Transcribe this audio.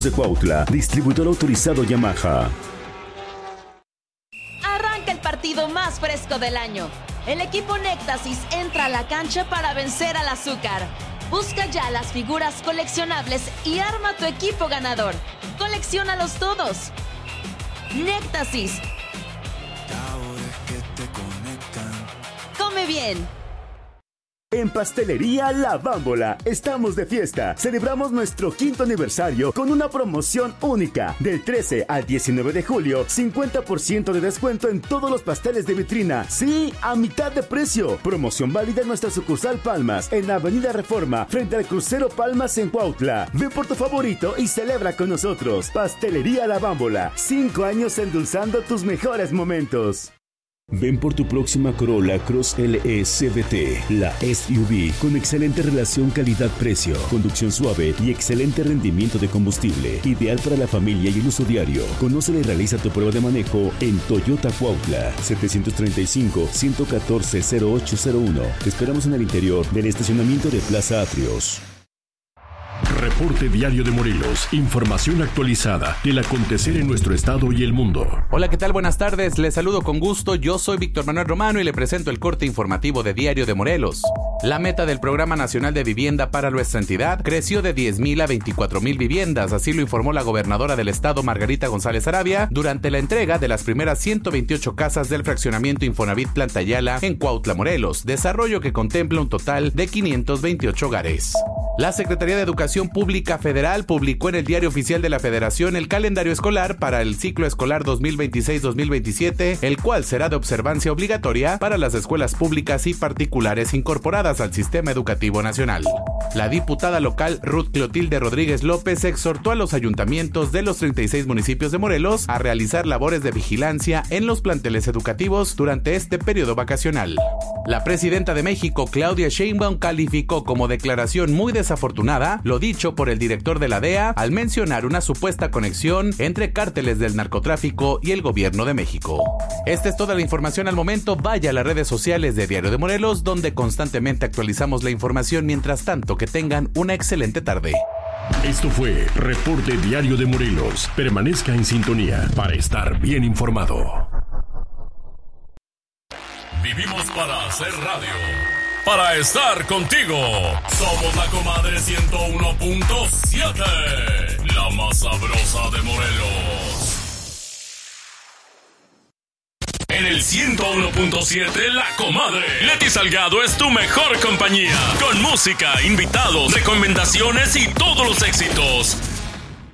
de Cuautla, distribuidor autorizado Yamaha. Arranca el partido más fresco del año. El equipo Néctasis entra a la cancha para vencer al azúcar. Busca ya las figuras coleccionables y arma tu equipo ganador. Colecciónalos todos. Néctasis. Come bien. En Pastelería La Bámbola estamos de fiesta. Celebramos nuestro 5º aniversario con una promoción única. Del 13 al 19 de julio, 50% de descuento en todos los pasteles de vitrina. Sí, a mitad de precio. Promoción válida en nuestra sucursal Palmas, en Avenida Reforma, frente al crucero Palmas en Cuautla. Ve por tu favorito y celebra con nosotros. Pastelería La Bámbola, 5 años endulzando tus mejores momentos. Ven por tu próxima Corolla Cross LE CVT, la SUV con excelente relación calidad-precio, conducción suave y excelente rendimiento de combustible, ideal para la familia y el uso diario. Conócela y realiza tu prueba de manejo en Toyota Cuautla, 735-114-0801. Te esperamos en el interior del estacionamiento de Plaza Atrios. Reporte Diario de Morelos. Información actualizada del acontecer en nuestro estado y el mundo. Hola, ¿qué tal? Buenas tardes. Les saludo con gusto. Yo soy Víctor Manuel Romano y le presento el corte informativo de Diario de Morelos. La meta del Programa Nacional de Vivienda para nuestra entidad creció de 10,000 a 24,000 viviendas. Así lo informó la gobernadora del estado, Margarita González Arabia, durante la entrega de las primeras 128 casas del fraccionamiento Infonavit Planta Ayala en Cuautla, Morelos. Desarrollo que contempla un total de 528 hogares. La Secretaría de Educación Pública Federal publicó en el Diario Oficial de la Federación el calendario escolar para el ciclo escolar 2026-2027, el cual será de observancia obligatoria para las escuelas públicas y particulares incorporadas al Sistema Educativo Nacional. La diputada local Ruth Clotilde Rodríguez López exhortó a los ayuntamientos de los 36 municipios de Morelos a realizar labores de vigilancia en los planteles educativos durante este periodo vacacional. La presidenta de México, Claudia Sheinbaum, calificó como declaración muy desafortunada lo dicho por el director de la DEA al mencionar una supuesta conexión entre cárteles del narcotráfico y el gobierno de México. Esta es toda la información al momento. Vaya a las redes sociales de Diario de Morelos, donde constantemente actualizamos la información. Mientras tanto, que tengan una excelente tarde. Esto fue Reporte Diario de Morelos. Permanezca en sintonía para estar bien informado. Vivimos para hacer radio, para estar contigo. Somos la comadre 101.7, la más sabrosa de Morelos. En el 101.7, La Comadre. Leti Salgado es tu mejor compañía. Con música, invitados, recomendaciones y todos los éxitos.